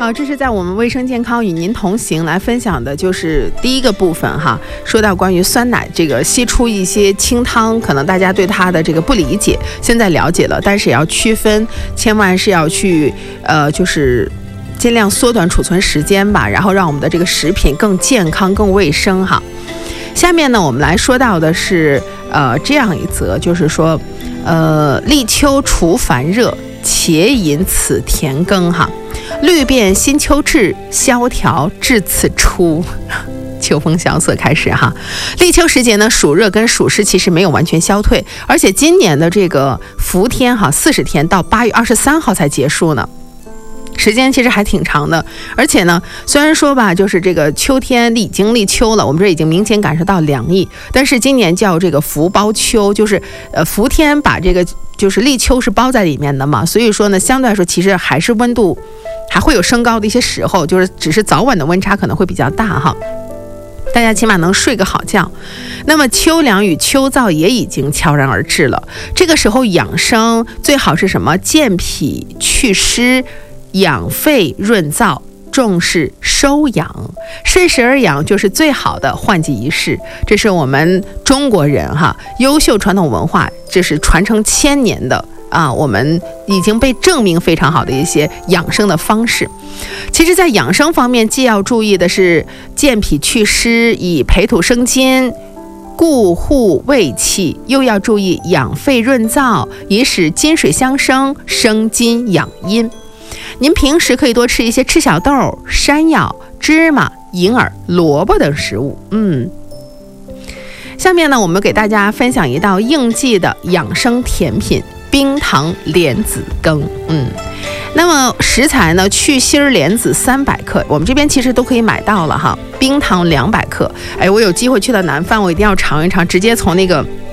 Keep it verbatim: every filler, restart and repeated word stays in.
好，这是在我们卫生健康与您同行来分享的，就是第一个部分哈。说到关于酸奶这个析出一些清汤，可能大家对它的这个不理解，现在了解了，但是也要区分，千万是要去呃，就是尽量缩短储存时间吧，然后让我们的这个食品更健康、更卫生哈。下面呢，我们来说到的是呃这样一则，就是说呃立秋除烦热，且饮此田羹哈。绿遍新秋至，萧条至此初。秋风萧瑟开始哈，立秋时节呢，暑热跟暑湿其实没有完全消退，而且今年的这个伏天哈，四十天到八月二十三号才结束呢。时间其实还挺长的，而且呢，虽然说吧，就是这个秋天已经立秋了，我们这已经明显感受到凉意，但是今年叫这个伏包秋，就是呃伏天把这个就是立秋是包在里面的嘛，所以说呢，相对来说其实还是温度还会有升高的一些时候，就是只是早晚的温差可能会比较大哈。大家起码能睡个好觉。那么秋凉与秋燥也已经悄然而至了，这个时候养生最好是什么？健脾祛湿，养肺润燥，重视收养，顺势而养就是最好的换季仪式。这是我们中国人哈优秀传统文化，这是传承千年的啊，我们已经被证明非常好的一些养生的方式。其实在养生方面，既要注意的是健脾祛湿，以培土生金，固护胃气，又要注意养肺润燥，以使金水相生，生津养阴。您平时可以多吃一些赤小豆、山药、芝麻、银耳、萝卜等食物。嗯，下面呢，我们给大家分享一道应季的养生甜品——冰糖莲子羹。嗯，那么食材呢，去芯莲子三百克，我们这边其实都可以买到了哈。冰糖两百克，哎，我有机会去到南方，我一定要尝一尝，直接从那个